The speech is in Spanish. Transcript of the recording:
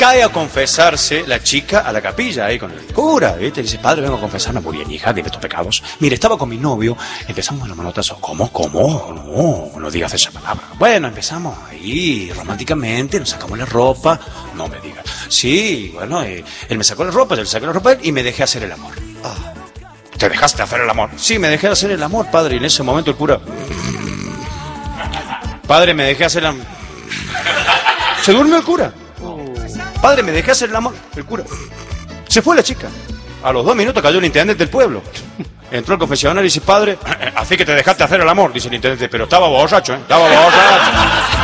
Cae a confesarse la chica a la capilla, ahí con el cura, ¿viste? Dice, padre, vengo a confesarme. Muy bien, hija, dime tus pecados. Mire, estaba con mi novio, empezamos los manotazos. ¿Cómo? No digas esa palabra. Bueno, empezamos ahí, románticamente, nos sacamos la ropa. No me digas. Sí, bueno, él me sacó la ropa, yo le saqué la ropa y me dejé hacer el amor. ¿Te dejaste hacer el amor? Sí, me dejé hacer el amor, padre. Y en ese momento el cura... Padre, me dejé hacer el amor. Se durmió el cura. Padre, me dejé hacer el amor. El cura. Se fue la chica. A los 2 minutos cayó el intendente del pueblo. Entró al confesionario y dice, padre, así que te dejaste hacer el amor. Dice el intendente, pero estaba borracho, ¿eh? Estaba borracho.